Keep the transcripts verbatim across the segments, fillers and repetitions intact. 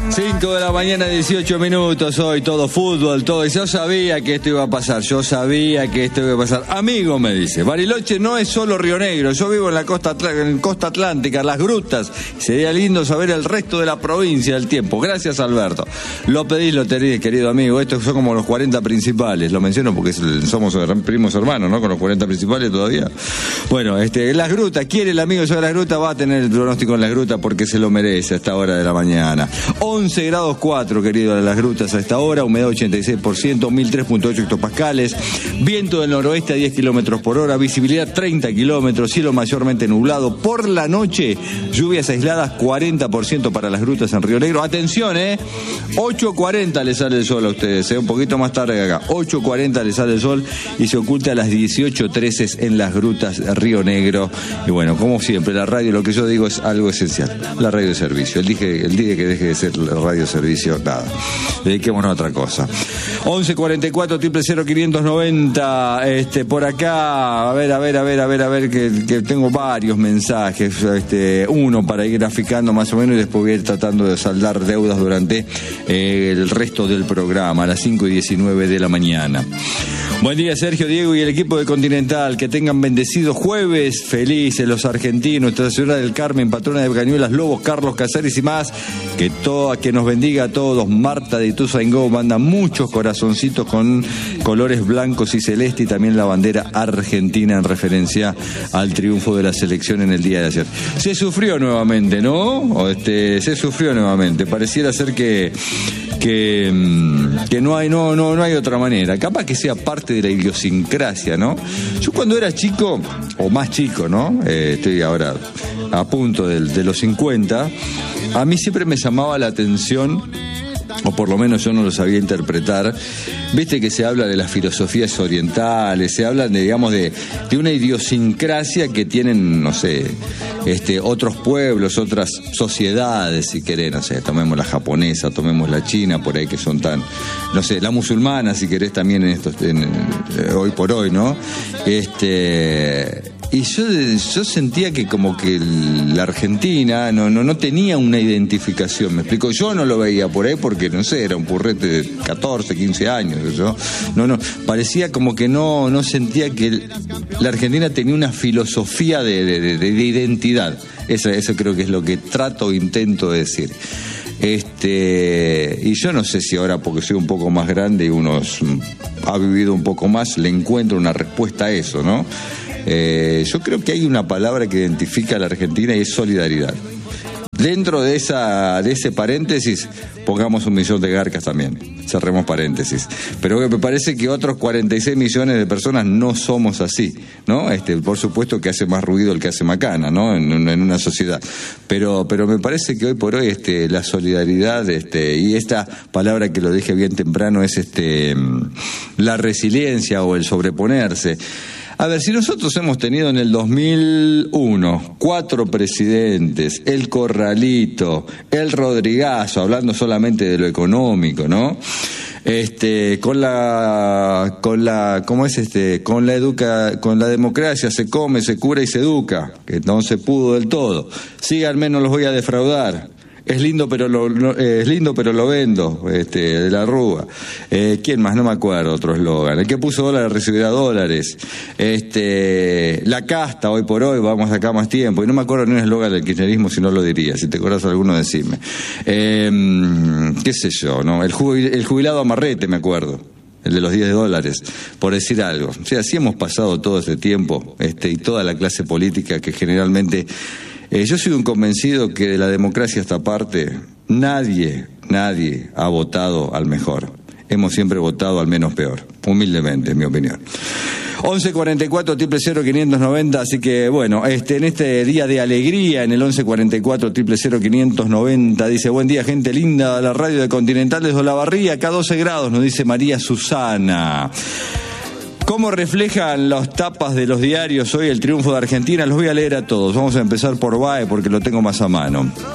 cinco de la mañana, dieciocho minutos, hoy todo fútbol, todo. Y yo sabía que esto iba a pasar, yo sabía que esto iba a pasar. Amigo, me dice, Bariloche no es solo Río Negro, yo vivo en la costa, en costa atlántica, las grutas. Sería lindo saber el resto de la provincia del tiempo. Gracias, Alberto. Lo pedís, lo tenés, querido amigo. Estos son como los cuarenta principales, lo menciono porque somos primos hermanos, ¿no? Con los cuarenta principales todavía. Bueno, este, las grutas, quiere el amigo de las grutas, va a tener el pronóstico en las grutas porque se lo merece a esta hora de la mañana. once grados cuatro, querido, en las grutas a esta hora, humedad ochenta y seis por ciento, mil tres punto ocho hectopascales, viento del noroeste a diez kilómetros por hora, visibilidad treinta kilómetros, cielo mayormente nublado. Por la noche, lluvias aisladas cuarenta por ciento para las grutas en Río Negro. Atención, eh, ocho cuarenta le sale el sol a ustedes, eh, un poquito más tarde que acá. ocho cuarenta le sale el sol y se oculta a las dieciocho trece en las grutas de Río Negro. Y bueno, como siempre, la radio, lo que yo digo es algo esencial, la radio de servicio. El día, el día que deje de ser la radio servicio, nada, dediquémonos a otra cosa. once cuarenta y cuatro, triple cero, quinientos noventa, este, por acá, a ver, a ver, a ver, a ver, a ver, que, que tengo varios mensajes, este, uno para ir graficando más o menos y después voy a ir tratando de saldar deudas durante eh, el resto del programa, a las cinco y diecinueve de la mañana. Buen día, Sergio, Diego y el equipo de Continental, que tengan bendecido jueves, felices los argentinos, Nuestra Señora del Carmen, patrona de Cañuelas, Lobos, Carlos Casares y más, que toda, que nos bendiga a todos. Marta de Ituzaingó manda muchos corazoncitos con colores blancos y celeste y también la bandera argentina en referencia al triunfo de la selección en el día de ayer. Se sufrió nuevamente, ¿no? O este, se sufrió nuevamente, pareciera ser que que, que no hay no no no hay otra manera, capaz que sea parte de la idiosincrasia, ¿no? Yo cuando era chico, o más chico, ¿no? Eh, estoy ahora a punto de, de los cincuenta, a mí siempre me llamaba la atención, o por lo menos yo no lo sabía interpretar, viste que se habla de las filosofías orientales, se habla de, digamos, de, de una idiosincrasia que tienen, no sé, este, otros pueblos, otras sociedades, si querés, no sé, tomemos la japonesa, tomemos la china, por ahí que son tan, no sé, la musulmana, si querés, también en estos, en, en, hoy por hoy, ¿no? Este... Y yo, yo sentía que como que la Argentina no, no, no tenía una identificación, me explico, yo no lo veía por ahí porque, no sé, era un purrete de catorce, quince años, yo, no, no, parecía como que no, no sentía que el, la Argentina tenía una filosofía de, de, de, de identidad, eso, eso creo que es lo que trato o intento de decir. Este, y yo no sé si ahora, porque soy un poco más grande y uno ha vivido un poco más, le encuentro una respuesta a eso, ¿no? Eh, yo creo que hay una palabra que identifica a la Argentina y es solidaridad. Dentro de esa de ese paréntesis, pongamos un millón de garcas también, cerremos paréntesis. Pero me parece que otros cuarenta y seis millones de personas no somos así, ¿no? Este, por supuesto que hace más ruido el que hace macana, ¿no? En, en una sociedad. Pero, pero me parece que hoy por hoy este, la solidaridad, este, y esta palabra que lo dije bien temprano es este, la resiliencia o el sobreponerse. A ver, si nosotros hemos tenido en el dos mil uno cuatro presidentes, el Corralito, el Rodrigazo, hablando solamente de lo económico, ¿no? Este, con la, con la, ¿cómo es este? Con la educa, con la democracia se come, se cura y se educa, que no se pudo del todo. Sí, al menos los voy a defraudar. Es lindo, pero lo, no, eh, es lindo, pero lo vendo, este, de la Rúa. Eh, ¿Quién más? No me acuerdo otro eslogan. El que puso dólares recibirá dólares. Este, la casta, hoy por hoy, vamos acá más tiempo. Y no me acuerdo ni un eslogan del kirchnerismo, si no lo diría. Si te acuerdas alguno, decime. Eh, ¿Qué sé yo, no? El, jubil, el jubilado amarrete, me acuerdo. El de los diez dólares, por decir algo. O sea, así hemos pasado todo ese tiempo, este, y toda la clase política que generalmente... Eh, yo soy un convencido que de la democracia esta parte, nadie, nadie ha votado al mejor. Hemos siempre votado al menos peor, humildemente, en mi opinión. once cuarenta y cuatro, triple cero, quinientos noventa, así que bueno, este, en este día de alegría, en el once cuarenta y cuatro, triple cero, quinientos noventa, dice, buen día, gente linda de la radio de Continental desde Olavarría, acá doce grados, nos dice María Susana. ¿Cómo reflejan las tapas de los diarios hoy el triunfo de Argentina? Los voy a leer a todos. Vamos a empezar por B A E porque lo tengo más a mano.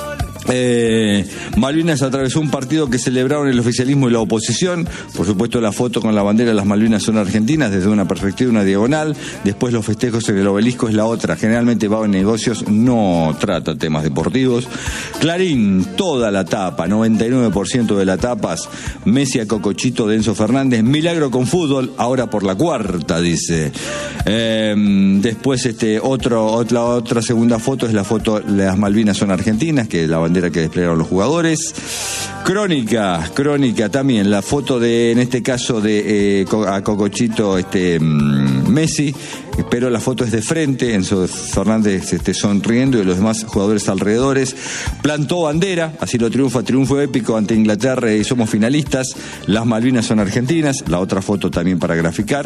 Eh, Malvinas atravesó un partido que celebraron el oficialismo y la oposición. Por supuesto, la foto con la bandera de las Malvinas son argentinas desde una perspectiva, una diagonal. Después los festejos en el obelisco es la otra. Generalmente va en negocios, no trata temas deportivos. Clarín, toda la tapa, noventa y nueve por ciento de las tapas. Messi a Cocochito de Enzo Fernández. Milagro con fútbol, ahora por la cuarta, dice. Eh, después este otro otra otra segunda foto es la foto, las Malvinas son argentinas, que la bandera que desplegaron los jugadores. Crónica, crónica también, la foto de, en este caso de eh, a Cocochito este Messi, pero la foto es de frente, Enzo Fernández este, sonriendo y los demás jugadores alrededores. Plantó bandera, así lo triunfa, triunfo épico ante Inglaterra y somos finalistas. Las Malvinas son argentinas, la otra foto también para graficar.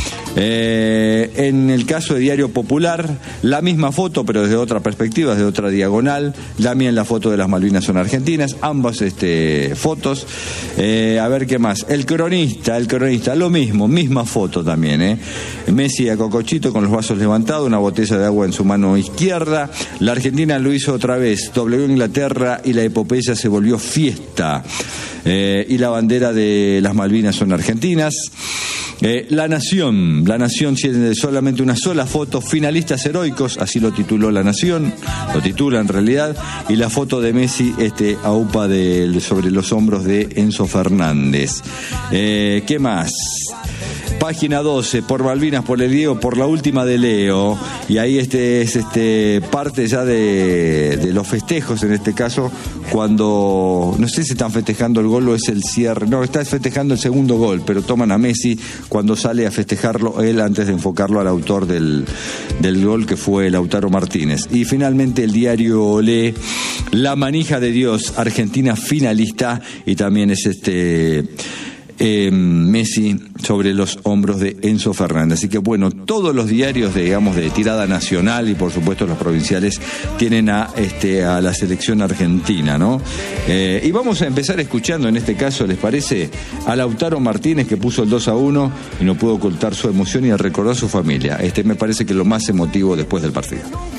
Eh, en el caso de Diario Popular, la misma foto, pero desde otra perspectiva, desde otra diagonal. También la foto de las Malvinas son argentinas, ambas este, fotos. Eh, a ver qué más. El cronista, el cronista, lo mismo, misma foto también. Eh. Messi a Cocochito con los vasos levantados, una botella de agua en su mano izquierda. La Argentina lo hizo otra vez, doblegó Inglaterra y la epopeya se volvió fiesta. Eh, y la bandera de las Malvinas son argentinas. Eh, La Nación, La Nación tiene solamente una sola foto, finalistas heroicos, así lo tituló La Nación, lo titula en realidad, y la foto de Messi este, a upa de, sobre los hombros de Enzo Fernández. Eh, ¿Qué más? Página doce, por Malvinas, por el Diego, por la última de Leo, y ahí este es este parte ya de, de los festejos, en este caso, cuando, no sé si están festejando el gol o es el cierre, no, está festejando el segundo gol, pero toman a Messi cuando sale a festejarlo él antes de enfocarlo al autor del, del gol, que fue Lautaro Martínez. Y finalmente el diario Olé, La Manija de Dios, Argentina finalista, y también es este... Eh, Messi sobre los hombros de Enzo Fernández. Así que bueno, todos los diarios de, digamos, de tirada nacional y por supuesto los provinciales tienen a este a la selección argentina, ¿no? Eh, y vamos a empezar escuchando, en este caso, ¿les parece? A Lautaro Martínez, que puso el dos a uno y no pudo ocultar su emoción y al recordar a su familia. Este me parece que es lo más emotivo después del partido.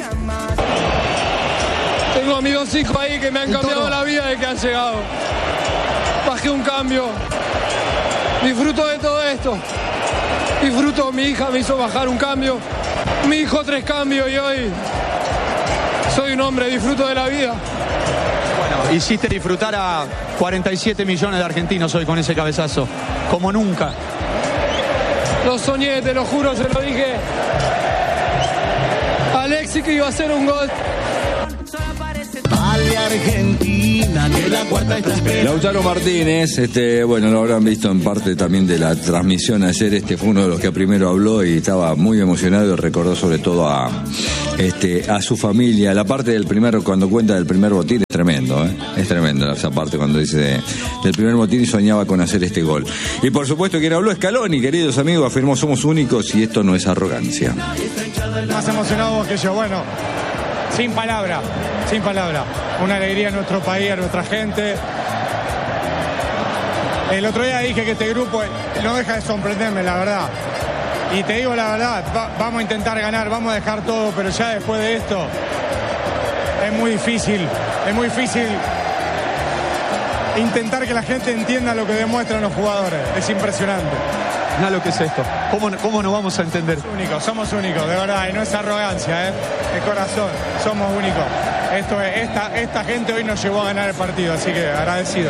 Tengo a mis dos hijos ahí que me han cambiado la vida desde que han llegado. Bajé un cambio. Disfruto de todo esto. Disfruto, mi hija me hizo bajar un cambio. Mi hijo tres cambios y hoy soy un hombre, disfruto de la vida. Bueno, hiciste disfrutar a cuarenta y siete millones de argentinos hoy con ese cabezazo, como nunca. Lo soñé, te lo juro, se lo dije a Alexis que iba a hacer un gol. Vale Argentina, que la cuarta está esperando. Lautaro Martínez, este, bueno, lo habrán visto en parte también de la transmisión ayer, este fue uno de los que primero habló y estaba muy emocionado y recordó sobre todo a este a su familia. La parte del primero, cuando cuenta del primer botín, es tremendo, ¿eh? Es tremendo esa parte cuando dice de, del primer botín y soñaba con hacer este gol. Y por supuesto quien habló es Scaloni, queridos amigos, afirmó somos únicos y esto no es arrogancia. Más emocionado que yo, bueno, sin palabra, sin palabra. Una alegría a nuestro país, a nuestra gente. El otro día dije que este grupo no deja de sorprenderme, la verdad. Y te digo la verdad, va, vamos a intentar ganar, vamos a dejar todo, pero ya después de esto es muy difícil, es muy difícil intentar que la gente entienda lo que demuestran los jugadores. Es impresionante. Nada lo que es esto. ¿Cómo, cómo nos vamos a entender? Somos únicos, somos únicos, de verdad, y no es arrogancia, ¿eh? Es corazón, somos únicos. Esto es, esta, esta gente hoy nos llevó a ganar el partido, así que agradecido.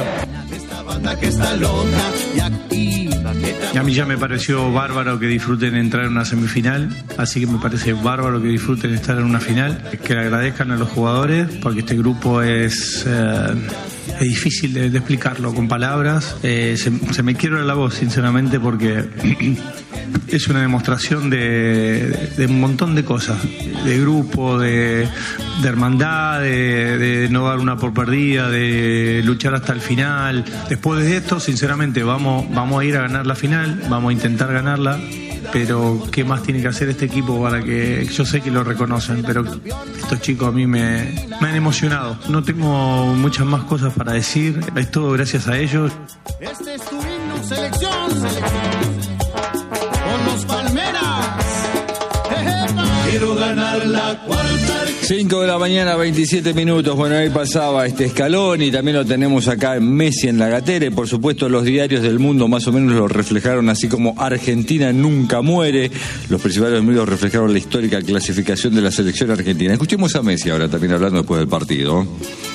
Y a mí ya me pareció bárbaro que disfruten entrar en una semifinal, así que me parece bárbaro que disfruten estar en una final, que le agradezcan a los jugadores, porque este grupo es... Eh, Es difícil de, de explicarlo con palabras. Eh, se, se me quiebra la voz, sinceramente, porque es una demostración de, de, de un montón de cosas. De grupo, de, de hermandad, de, de no dar una por perdida, de luchar hasta el final. Después de esto, sinceramente, vamos, vamos a ir a ganar la final, vamos a intentar ganarla. Pero ¿qué más tiene que hacer este equipo para que... Yo sé que lo reconocen, pero estos chicos a mí me, me han emocionado. No tengo muchas más cosas para decir. Es todo gracias a ellos. Este es tu himno, selección, selección. Con los Palmeras. Quiero ganar la cuarta. cinco de la mañana, veintisiete minutos. Bueno, ahí pasaba este escalón y también lo tenemos acá en Messi en la gatera. Y por supuesto los diarios del mundo más o menos lo reflejaron así como Argentina nunca muere. Los principales medios reflejaron la histórica clasificación de la selección argentina. Escuchemos a Messi ahora también hablando después del partido.